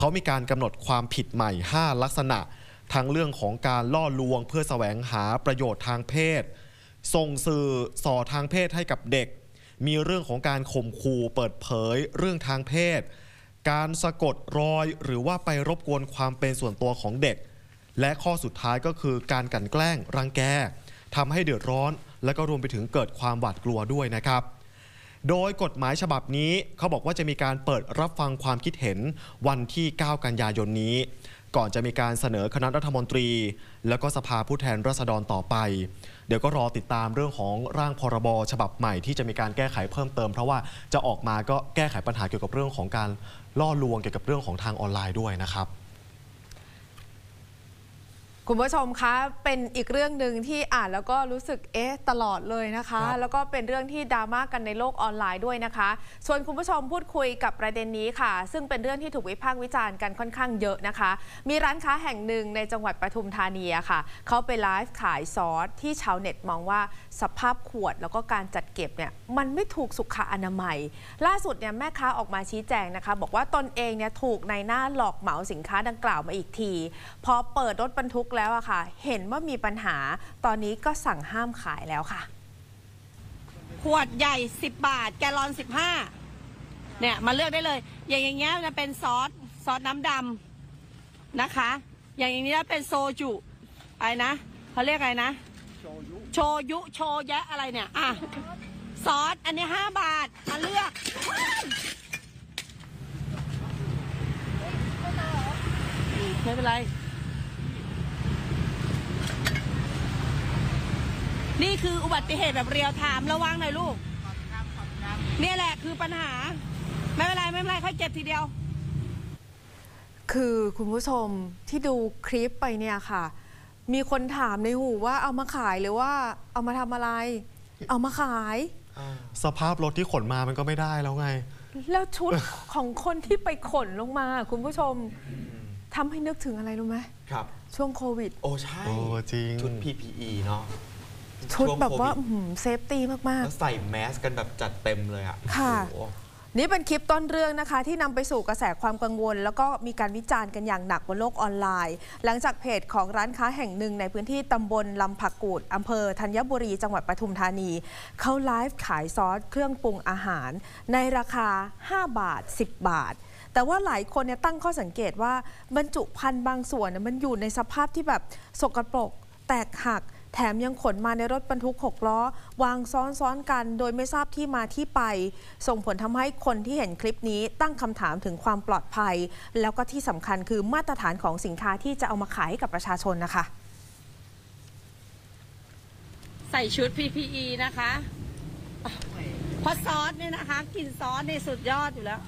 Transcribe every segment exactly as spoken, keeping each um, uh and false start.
เขามีการกำหนดความผิดใหม่ห้าลักษณะทั้งเรื่องของการล่อลวงเพื่อแสวงหาประโยชน์ทางเพศส่งสื่อส่อทางเพศให้กับเด็กมีเรื่องของการข่มขู่เปิดเผยเรื่องทางเพศการสะกดรอยหรือว่าไปรบกวนความเป็นส่วนตัวของเด็กและข้อสุดท้ายก็คือการกลั่นแกล้งรังแกทำให้เดือดร้อนและก็รวมไปถึงเกิดความหวาดกลัวด้วยนะครับโดยกฎหมายฉบับนี้เขาบอกว่าจะมีการเปิดรับฟังความคิดเห็นวันที่เก้ากันยายนนี้ก่อนจะมีการเสนอคณะรัฐมนตรีแล้วก็สภาผู้แทนราษฎรต่อไปเดี๋ยวก็รอติดตามเรื่องของร่างพรบฉบับใหม่ที่จะมีการแก้ไขเพิ่มเติมเพราะว่าจะออกมาก็แก้ไขปัญหาเกี่ยวกับเรื่องของการล่อลวงเกี่ยวกับเรื่องของทางออนไลน์ด้วยนะครับคุณผู้ชมคะเป็นอีกเรื่องหนึ่งที่อ่านแล้วก็รู้สึกเอ๊ะตลอดเลยนะคะแล้วก็เป็นเรื่องที่ดราม่ากันในโลกออนไลน์ด้วยนะคะชวนคุณผู้ชมพูดคุยกับประเด็นนี้ค่ะซึ่งเป็นเรื่องที่ถูกวิพากษ์วิจารณ์กันค่อนข้างเยอะนะคะมีร้านค้าแห่งหนึ่งในจังหวัดปทุมธานีค่ะเขาไปไลฟ์ขายซอสที่ชาวเน็ตมองว่าสภาพขวดแล้วก็การจัดเก็บเนี่ยมันไม่ถูกสุขอนามัยล่าสุดเนี่ยแม่ค้าออกมาชี้แจงนะคะบอกว่าตนเองเนี่ยถูกนายหน้าหลอกเหมาสินค้าดังกล่าวมาอีกทีพอเปิดรถบรรทุกแล้วอะค่ะเห็นว่ามีปัญหาตอนนี้ก็สั่งห้ามขายแล้วค่ะขวดใหญ่สิบบาทแกลลอนสิบห้าเนี่ยมาเลือกได้เลยอย่างอย่างเงี้ยจะเป็นซอสซอสน้ำดำนะคะอย่างอย่างนี้จะเป็นโซจุอะไรนะเขาเรียกอะไรนะโชยุโชแยะอะไรเนี่ยอ่ะซอสอันนี้ห้าบาทมาเลือกไม่เป็นไรนี่คืออุบัติเหตุแบบเรียลไทม์ระวังหน่อยลูกเนี่ยแหละคือปัญหาไม่เป็นไรไม่เป็นไรค่อยเก็บทีเดียวคือคุณผู้ชมที่ดูคลิปไปเนี่ยค่ะมีคนถามในหูว่าเอามาขายหรือว่าเอามาทำอะไรเอามาขายสภาพรถที่ขนมามันก็ไม่ได้แล้วไงแล้วชุด ของคนที่ไปขนลงมาคุณผู้ชมทำให้นึกถึงอะไรรู้ไหมครับช่วงโควิดโอ้ใช่โอ้จริงชุด พี พี อี เนาะชุดแบบว่าเซฟตี้มากๆแล้วใส่แมสกันแบบจัดเต็มเลยอ่ะค่ะนี่เป็นคลิปต้นเรื่องนะคะที่นำไปสู่กระแสความกังวลแล้วก็มีการวิจารณ์กันอย่างหนักบนโลกออนไลน์หลังจากเพจของร้านค้าแห่งหนึ่งในพื้นที่ตำบลลำผักกูดอำเภอธัญบุรีจังหวัดปทุมธานีเขาไลฟ์ขายซอสเครื่องปรุงอาหารในราคาห้าบาทสิบบาทแต่ว่าหลายคนเนี่ยตั้งข้อสังเกตว่าบรรจุภัณฑ์บางส่วนมันอยู่ในสภาพที่แบบสกปรกแตกหักแถมยังขนมาในรถบรรทุกหกล้อวางซ้อนๆกันโดยไม่ทราบที่มาที่ไปส่งผลทำให้คนที่เห็นคลิปนี้ตั้งคำถามถึงความปลอดภัยแล้วก็ที่สำคัญคือมาตรฐานของสินค้าที่จะเอามาขายให้กับประชาชนนะคะใส่ชุด พี พี อี นะคะเพราะซอสเนี่ยนะคะกลิ่นซอสในสุดยอดอยู่แล้ว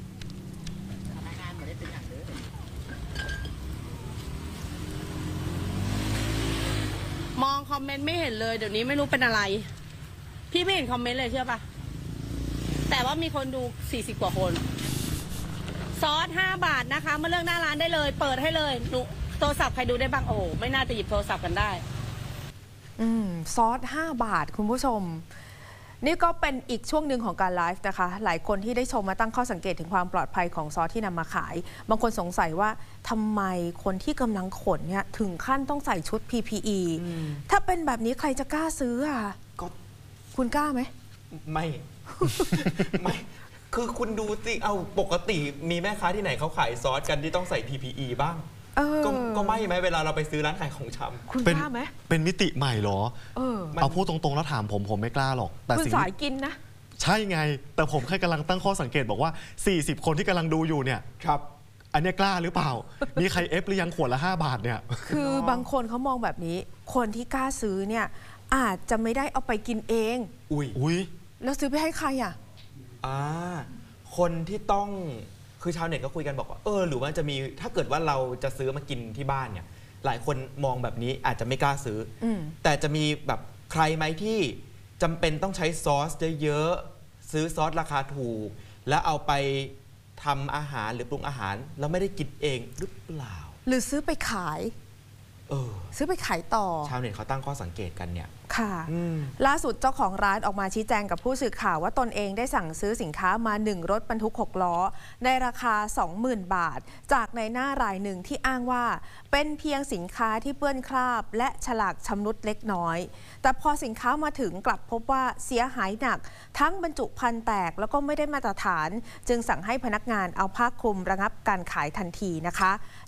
มองคอมเมนต์ไม่เห็นเลยเดี๋ยวนี้ไม่รู้เป็นอะไรพี่ไม่เห็นคอมเมนต์เลยเชื่อปะแต่ว่ามีคนดูสี่สิบกว่าคนซอสห้าบาทนะคะมาเลือกหน้าร้านได้เลยเปิดให้เลยหนูโทรศัพท์ใครดูได้บ้างโอ้ไม่น่าจะหยิบโทรศัพท์กันได้อืมซอสห้าบาทคุณผู้ชมนี่ก็เป็นอีกช่วงหนึ่งของการไลฟ์นะคะหลายคนที่ได้ชมมาตั้งข้อสังเกตถึงความปลอดภัยของซอสที่นำมาขายบางคนสงสัยว่าทำไมคนที่กำลังขนเนี่ยถึงขั้นต้องใส่ชุด พี พี อี ถ้าเป็นแบบนี้ใครจะกล้าซื้ออ่ะก็คุณกล้าไหมไม่ ไม่คือคุณดูสิเอาปกติมีแม่ค้าที่ไหนเขาขายซอสกันที่ต้องใส่ พี พี อี บ้างก็ก็ไม่ไหมเวลาเราไปซื้อร้านขายของชำคุณกล้าไหมเป็นมิติใหม่เหรอเออเอาพูดตรงๆแล้วถามผมผมไม่กล้าหรอกแต่คุณสายกินนะใช่ไงแต่ผมแค่กำลังตั้งข้อสังเกตบอกว่าสี่สิบคนที่กำลังดูอยู่เนี่ยครับอันนี้กล้าหรือเปล่ามีใครเอฟหรือยังขวดละห้าบาทเนี่ยคือบางคนเขามองแบบนี้คนที่กล้าซื้อเนี่ยอาจจะไม่ได้เอาไปกินเองอุ้ยอุ้ยแล้วซื้อไปให้ใครอ่ะอ่าคนที่ต้องคือชาวเน็ตก็คุยกันบอกว่าเออหรือว่าจะมีถ้าเกิดว่าเราจะซื้อมากินที่บ้านเนี่ยหลายคนมองแบบนี้อาจจะไม่กล้าซื้อแต่จะมีแบบใครไหมที่จำเป็นต้องใช้ซอสเยอะๆซื้อซอสราคาถูกแล้วเอาไปทำอาหารหรือปรุงอาหารแล้วไม่ได้กินเองหรือเปล่าหรือซื้อไปขายเออซื้อไปขายต่อชาวเน็ตเขาตั้งข้อสังเกตกันเนี่ยค่ะอืมล่าสุดเจ้าของร้านออกมาชี้แจงกับผู้สื่อข่าวว่าตนเองได้สั่งซื้อสินค้ามาหนึ่งรถบรรทุกหกล้อในราคา สองหมื่น บาท จากในหน้ารายหนึ่งที่อ้างว่าเป็นเพียงสินค้าที่เปื้อนคราบและฉลากชำรุดเล็กน้อย แต่พอสินค้ามาถึงกลับพบว่าเสียหายหนักทั้งบรรจุภัณฑ์แตกแล้วก็ไม่ได้มาตรฐาน จึงสั่งให้พนักงานเอาผ้าคลุมระงับการขายทันทีนะคะ